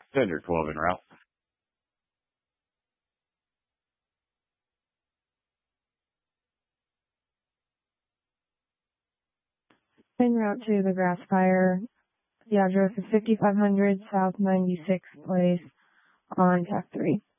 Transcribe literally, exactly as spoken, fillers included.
Thunder twelve en route. En route to the grass fire, the address is fifty-five hundred South ninety-sixth Place on Tac three.